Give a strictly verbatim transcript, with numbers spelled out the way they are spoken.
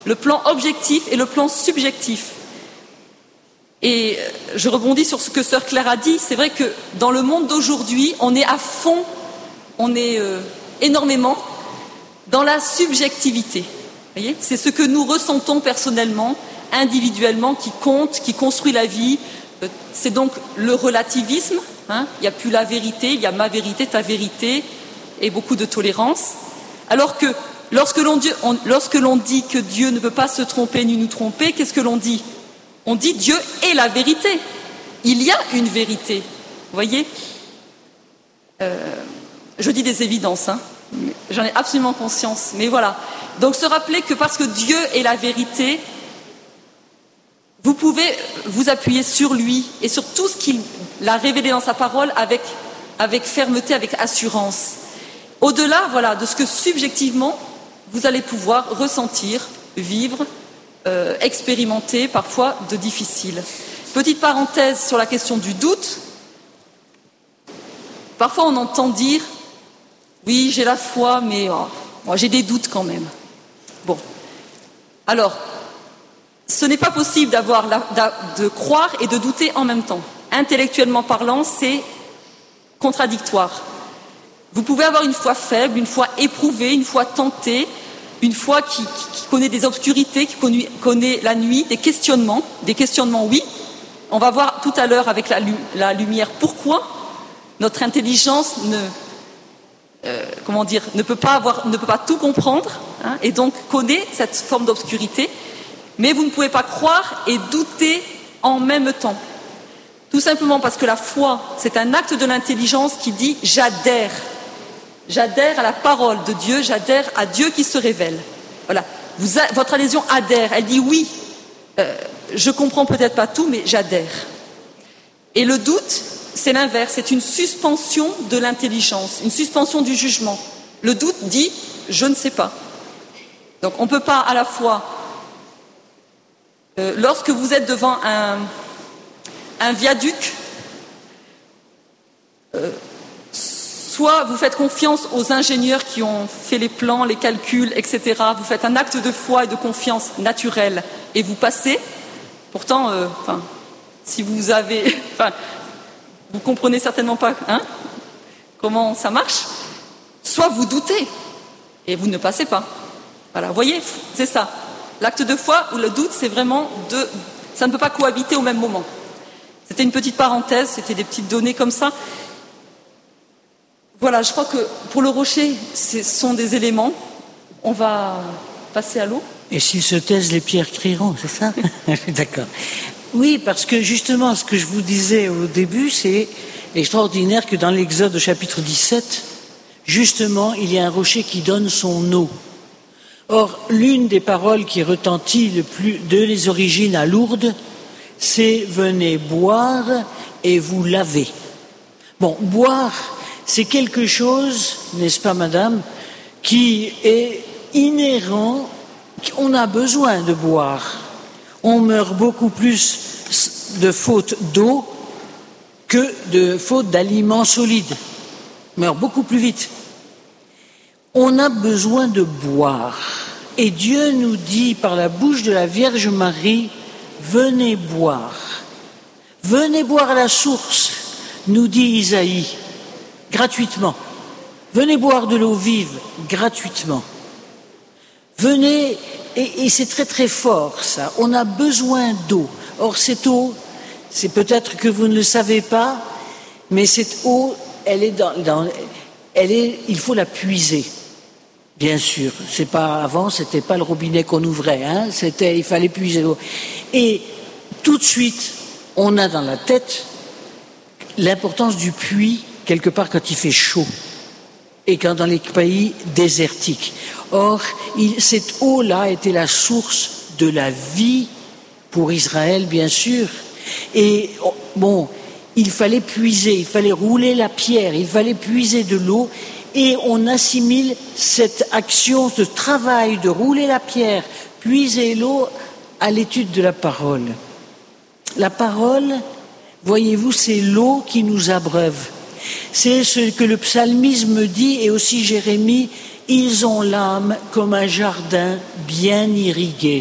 Le plan objectif et le plan subjectif. Et je rebondis sur ce que sœur Claire a dit. C'est vrai que dans le monde d'aujourd'hui, on est à fond, on est euh, énormément dans la subjectivité. Vous voyez, c'est ce que nous ressentons personnellement, individuellement, qui compte, qui construit la vie. C'est donc le relativisme. Hein, il n'y a plus la vérité, il y a ma vérité, ta vérité, et beaucoup de tolérance. Alors que lorsque l'on dit, on, lorsque l'on dit que Dieu ne peut pas se tromper ni nous tromper, qu'est-ce que l'on dit? On dit Dieu est la vérité. Il y a une vérité. Vous voyez, euh, je dis des évidences, hein, j'en ai absolument conscience. Mais voilà. Donc se rappeler que parce que Dieu est la vérité, vous pouvez vous appuyer sur lui et sur tout ce qu'il a révélé dans sa parole avec, avec fermeté, avec assurance. Au-delà, voilà, de ce que subjectivement vous allez pouvoir ressentir, vivre, euh, expérimenter, parfois de difficile. Petite parenthèse sur la question du doute. Parfois on entend dire « oui, j'ai la foi, mais oh, moi j'ai des doutes quand même ». Bon, alors, ce n'est pas possible d'avoir la, de croire et de douter en même temps. Intellectuellement parlant, c'est contradictoire. Vous pouvez avoir une foi faible, une foi éprouvée, une foi tentée, une foi qui, qui, qui connaît des obscurités, qui connaît, connaît la nuit, des questionnements, des questionnements, oui. On va voir tout à l'heure avec la, la lumière pourquoi notre intelligence ne, euh, comment dire, ne peut pas avoir, ne peut pas tout comprendre, hein, et donc connaît cette forme d'obscurité. Mais vous ne pouvez pas croire et douter en même temps. Tout simplement parce que la foi, c'est un acte de l'intelligence qui dit « j'adhère ». J'adhère à la parole de Dieu, j'adhère à Dieu qui se révèle. Voilà. Vous, votre adhésion adhère, elle dit oui, euh, je comprends peut-être pas tout, mais j'adhère. Et le doute, c'est l'inverse, c'est une suspension de l'intelligence, une suspension du jugement. Le doute dit je ne sais pas. Donc on ne peut pas à la fois, euh, lorsque vous êtes devant un, un viaduc, euh, soit vous faites confiance aux ingénieurs qui ont fait les plans, les calculs, et cetera. Vous faites un acte de foi et de confiance naturelle et vous passez. Pourtant, euh, enfin, si vous avez, enfin, vous comprenez certainement pas, hein, comment ça marche. Soit vous doutez et vous ne passez pas. Voilà, vous voyez, c'est ça. L'acte de foi ou le doute, c'est vraiment de, ça ne peut pas cohabiter au même moment. C'était une petite parenthèse, c'était des petites données comme ça. Voilà, je crois que pour le rocher, ce sont des éléments. On va passer à l'eau. Et s'ils se taisent, les pierres crieront, c'est ça? D'accord. Oui, parce que justement, ce que je vous disais au début, c'est extraordinaire que dans l'Exode au chapitre dix-sept, justement, il y a un rocher qui donne son eau. Or, l'une des paroles qui retentit le plus de les origines à Lourdes, c'est « venez boire et vous laver ». Bon, boire, c'est quelque chose, n'est-ce pas madame, qui est inhérent, on a besoin de boire. On meurt beaucoup plus de faute d'eau que de faute d'aliments solides. On meurt beaucoup plus vite. On a besoin de boire. Et Dieu nous dit par la bouche de la Vierge Marie, venez boire. Venez boire à la source, nous dit Isaïe, gratuitement. Venez boire de l'eau vive, gratuitement. Venez, et, et c'est très très fort ça, on a besoin d'eau. Or cette eau, c'est peut-être que vous ne le savez pas, mais cette eau, elle est dans, dans elle est, il faut la puiser. Bien sûr, c'est pas avant, c'était pas le robinet qu'on ouvrait, hein, c'était, il fallait puiser l'eau. Et tout de suite, on a dans la tête l'importance du puits quelque part quand il fait chaud et quand dans les pays désertiques. Or, il, cette eau-là était la source de la vie pour Israël, bien sûr. Et bon, il fallait puiser, il fallait rouler la pierre, il fallait puiser de l'eau. Et on assimile cette action, ce travail de rouler la pierre, puiser l'eau à l'étude de la parole. La parole, voyez-vous, c'est l'eau qui nous abreuve. C'est ce que le psalmisme dit et aussi Jérémie, ils ont l'âme comme un jardin bien irrigué.